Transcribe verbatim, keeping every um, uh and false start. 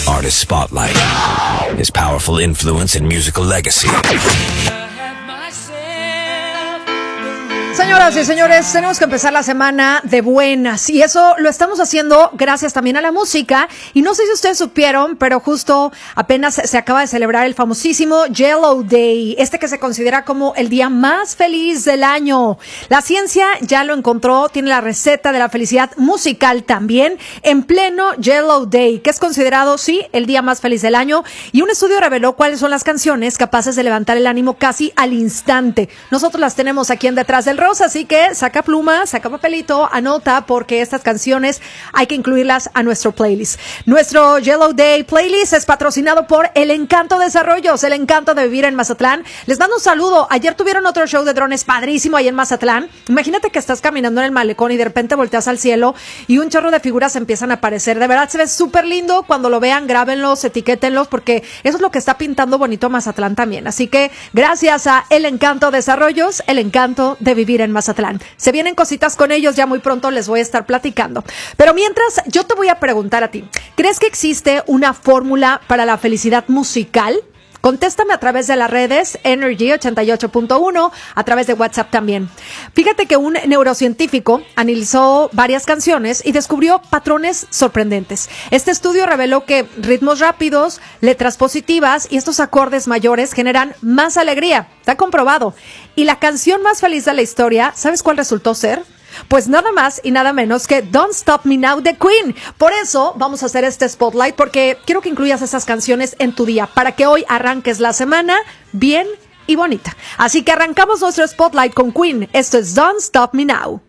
Artist Spotlight. His powerful influence and musical legacy. Señoras y señores, tenemos que empezar la semana de buenas y eso lo estamos haciendo gracias también a la música. Y no sé si ustedes supieron, pero justo apenas se acaba de celebrar el famosísimo Yellow Day, este que se considera como el día más feliz del año. La ciencia ya lo encontró, tiene la receta de la felicidad musical también en pleno Yellow Day, que es considerado, sí, el día más feliz del año. Y un estudio reveló cuáles son las canciones capaces de levantar el ánimo casi al instante. Nosotros las tenemos aquí en Detrás del Rosa. Así que saca pluma, saca papelito, anota, porque estas canciones hay que incluirlas a nuestro playlist. Nuestro Yellow Day playlist es patrocinado por El Encanto Desarrollos, el encanto de vivir en Mazatlán. Les mando un saludo. Ayer tuvieron otro show de drones padrísimo ahí en Mazatlán. Imagínate que estás caminando en el malecón y de repente volteas al cielo y un chorro de figuras empiezan a aparecer. De verdad se ve súper lindo. Cuando lo vean, grábenlos, etiquétenlos, porque eso es lo que está pintando bonito a Mazatlán también. Así que gracias a El Encanto Desarrollos, el encanto de vivir en Mazatlán. Se vienen cositas con ellos, ya muy pronto les voy a estar platicando. Pero mientras, yo te voy a preguntar a ti, ¿crees que existe una fórmula para la felicidad musical? Contéstame a través de las redes Energy ochenta y ocho punto uno, a través de WhatsApp también. Fíjate que un neurocientífico analizó varias canciones y descubrió patrones sorprendentes. Este estudio reveló que ritmos rápidos, letras positivas y estos acordes mayores generan más alegría. Está comprobado. Y la canción más feliz de la historia, ¿sabes cuál resultó ser? Pues nada más y nada menos que Don't Stop Me Now de Queen. Por eso vamos a hacer este spotlight, porque quiero que incluyas esas canciones en tu día, para que hoy arranques la semana bien y bonita. Así que arrancamos nuestro spotlight con Queen. Esto es Don't Stop Me Now.